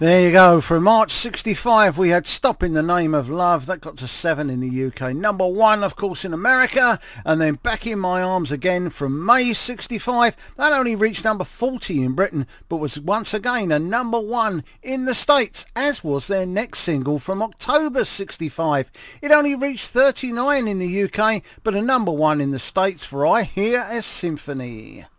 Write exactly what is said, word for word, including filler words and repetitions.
There you go. From March sixty-five, we had Stop in the Name of Love. That got to seven in the U K. Number one, of course, in America. And then Back in My Arms again from May sixty-five. That only reached number forty in Britain, but was once again a number one in the States, as was their next single from October sixty-five. It only reached thirty-nine in the U K, but a number one in the States for I Hear a Symphony.